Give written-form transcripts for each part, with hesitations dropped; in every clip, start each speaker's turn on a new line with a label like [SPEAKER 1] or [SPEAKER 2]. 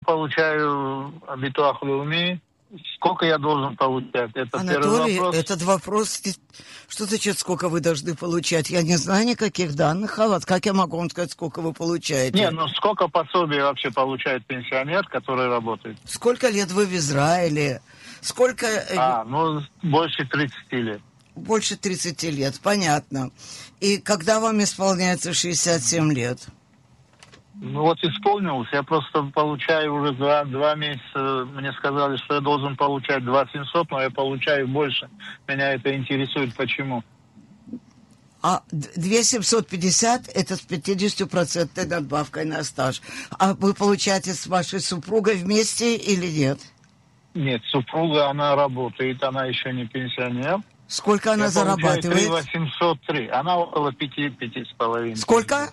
[SPEAKER 1] получаю битуах леуми. Сколько я должен получать? Это
[SPEAKER 2] Анатолий,
[SPEAKER 1] первый вопрос.
[SPEAKER 2] этот вопрос, что значит, сколько вы должны получать? Я не знаю никаких данных, Халат. Как я могу вам сказать, сколько вы получаете?
[SPEAKER 1] Не, ну сколько пособий вообще получает пенсионер, который работает?
[SPEAKER 2] Сколько лет вы в Израиле? Сколько...
[SPEAKER 1] Больше 30 лет.
[SPEAKER 2] Больше 30 лет, понятно. И когда вам исполняется 67 лет?
[SPEAKER 1] Ну вот исполнилось, я просто получаю уже два месяца, мне сказали, что я должен получать 2700, но я получаю больше. Меня это интересует, почему.
[SPEAKER 2] А 2750 это с 50% надбавкой на стаж. А вы получаете с вашей супругой вместе или нет?
[SPEAKER 1] Нет, супруга, она работает, она еще не пенсионер.
[SPEAKER 2] Сколько она зарабатывает?
[SPEAKER 1] 3803, она около 5-5,5.
[SPEAKER 2] Сколько?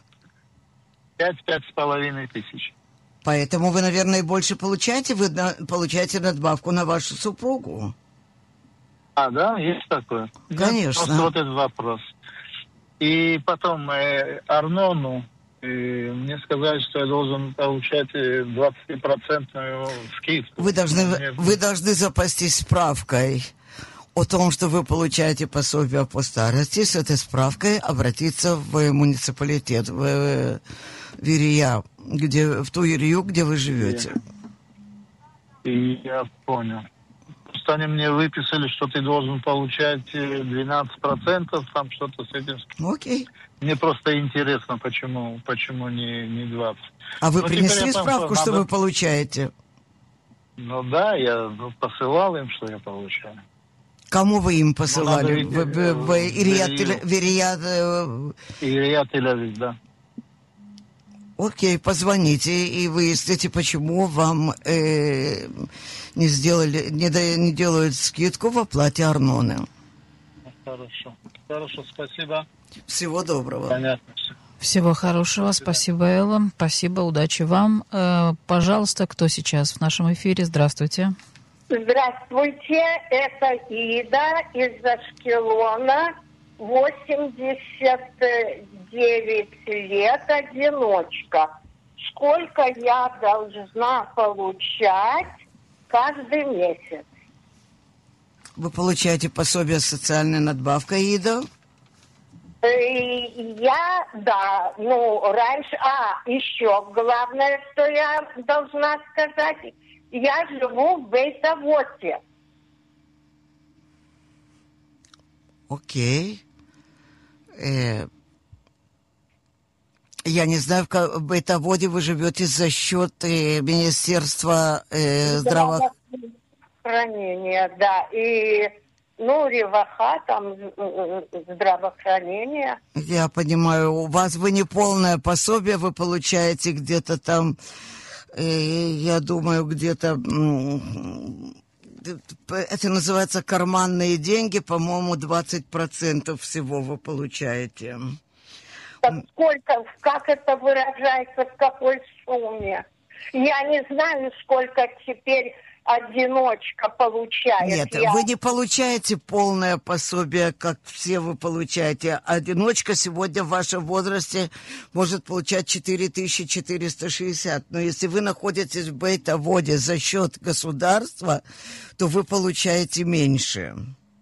[SPEAKER 1] 5-5,5 тысяч.
[SPEAKER 2] Поэтому вы, наверное, больше получаете, вы получаете надбавку на вашу супругу.
[SPEAKER 1] А, да, есть такое?
[SPEAKER 2] Конечно.
[SPEAKER 1] Просто вот этот вопрос. И потом Арнону, мне сказали, что я должен получать 20% скидку.
[SPEAKER 2] Вы должны запастись справкой о том, что вы получаете пособие по старости. С этой справкой обратиться в муниципалитет, в Ирия, в ту Ирию, где вы живете.
[SPEAKER 1] И я понял. Просто они мне выписали, что ты должен получать 12%, там что-то с этим.
[SPEAKER 2] Окей.
[SPEAKER 1] Мне просто интересно, почему не 20.
[SPEAKER 2] А вы принесли справку, что вы получаете?
[SPEAKER 1] Ну да, я посылал им, что я получаю.
[SPEAKER 2] Кому вы им посылали? В
[SPEAKER 1] Ирият Тель-Авив, да.
[SPEAKER 2] Окей, позвоните и выясните, почему вам не делают скидку в оплате Арноны.
[SPEAKER 1] Хорошо, спасибо.
[SPEAKER 2] Всего доброго.
[SPEAKER 1] Понятно.
[SPEAKER 3] Всего хорошего, спасибо, Элла. Спасибо, удачи вам. Пожалуйста, кто сейчас в нашем эфире? Здравствуйте.
[SPEAKER 4] Здравствуйте, это Ида из Ашкелона, 89 лет, одиночка. Сколько я должна получать каждый месяц?
[SPEAKER 2] Вы получаете пособие с социальной надбавкой, Ида?
[SPEAKER 4] Раньше, еще главное, что я должна сказать, я живу в Бейт-Авоте.
[SPEAKER 2] Окей. Я не знаю, в Бейт-Авоте вы живете за счет Министерства
[SPEAKER 4] здравоохранения, да, и реваха, там, здравоохранение.
[SPEAKER 2] Я понимаю, у вас вы не полное пособие, вы получаете где-то там, я думаю, где-то, это называется карманные деньги, по-моему, 20% всего вы получаете.
[SPEAKER 4] Сколько, как это выражается, в какой сумме? Я не знаю, сколько теперь одиночка получает.
[SPEAKER 2] Нет, вы не получаете полное пособие, как все вы получаете. Одиночка сегодня в вашем возрасте может получать 4460. Но если вы находитесь в Бейт-Авоте за счет государства, то вы получаете меньше.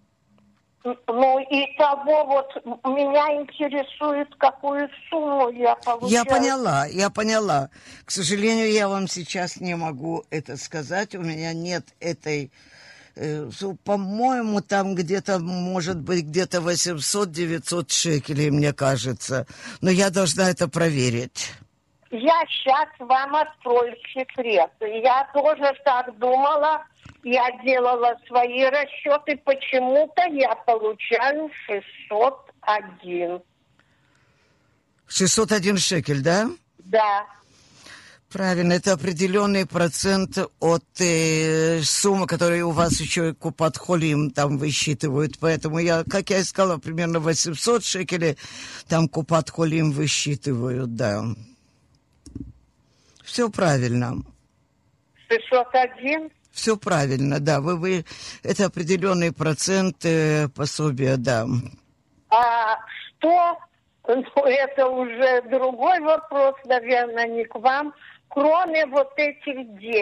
[SPEAKER 4] И того меня интересует, какую сумму я получаю.
[SPEAKER 2] Я поняла. К сожалению, я вам сейчас не могу это сказать. У меня нет этой... по-моему, там где-то, может быть, где-то 800-900 шекелей, мне кажется. Но я должна это проверить.
[SPEAKER 4] Я сейчас вам открою секрет. Я тоже так думала. Я делала свои расчеты, почему-то я получаю 601.
[SPEAKER 2] 601 шекель, да?
[SPEAKER 4] Да.
[SPEAKER 2] Правильно, это определенный процент от суммы, которую у вас еще и Купат-Холим там высчитывают. Поэтому как я и сказала, примерно 800 шекелей там Купат-Холим высчитывают, да. Все правильно.
[SPEAKER 4] 601?
[SPEAKER 2] Все правильно, да. Вы это определенный процент пособия, да.
[SPEAKER 4] А что? Это уже другой вопрос, наверное, не к вам. Кроме вот этих денег.